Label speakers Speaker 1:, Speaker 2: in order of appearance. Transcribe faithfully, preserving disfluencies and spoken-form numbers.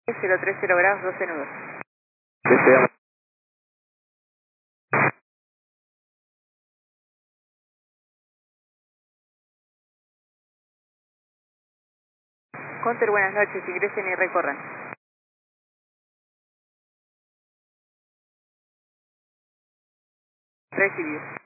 Speaker 1: cero tres cero grados, doce nudos.
Speaker 2: Deseamos.
Speaker 1: Counter, buenas noches, ingresen y recorran. Recibido.